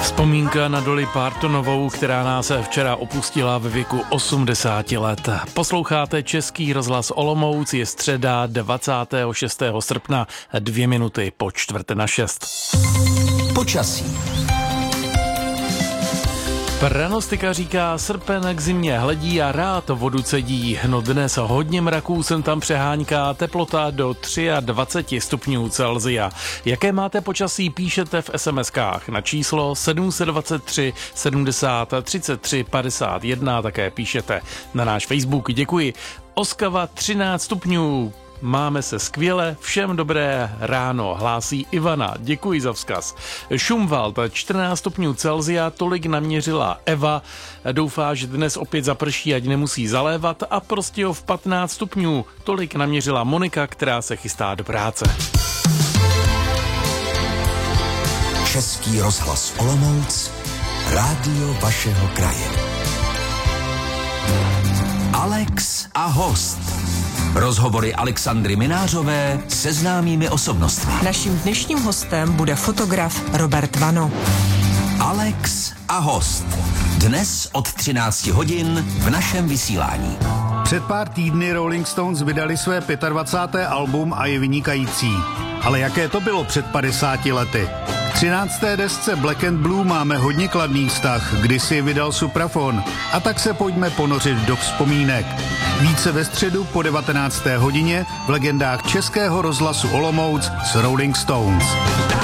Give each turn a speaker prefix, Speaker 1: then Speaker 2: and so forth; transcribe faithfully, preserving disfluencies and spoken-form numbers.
Speaker 1: Vzpomínka na Dolly Partonovou, která nás včera opustila ve věku osmdesáti let. Posloucháte Český rozhlas Olomouc, je středa dvacátého šestého srpna, dvě minuty po čtvrté na šest.
Speaker 2: Počasí.
Speaker 1: Pranostika říká, srpen k zimě hledí a rád vodu cedí. No dnes hodně mraků sem tam přehánká, teplota do dvacet tři stupňů Celsia. Jaké máte počasí, píšete v es em eskách na číslo sedm set dvacet tři sedmdesát třicet tři padesát jedna, také píšete na náš Facebook. Děkuji. Oskava třináct stupňů. Máme se skvěle, všem dobré ráno, hlásí Ivana, děkuji za vzkaz. Šumwald, čtrnáct stupňů Celsia, tolik naměřila Eva, doufá, že dnes opět zaprší, ať nemusí zalévat, a Prostějov patnáct stupňů, tolik naměřila Monika, která se chystá do práce.
Speaker 2: Český rozhlas Olomouc, rádio vašeho kraje. Alex a host. Rozhovory Alexandry Minářové se známými osobnostmi.
Speaker 3: Naším dnešním hostem bude fotograf Robert Vano.
Speaker 2: Alex a host. Dnes od třinácti hodin v našem vysílání.
Speaker 4: Před pár týdny Rolling Stones vydali své dvacáté páté album a je vynikající. Ale jaké to bylo před padesáti lety? K třinácté desce Black and Blue máme hodně kladný vztah, kdy si vydal Supraphon. A tak se pojďme ponořit do vzpomínek. Více ve středu po devatenácté hodině v legendách Českého rozhlasu Olomouc s Rolling Stones.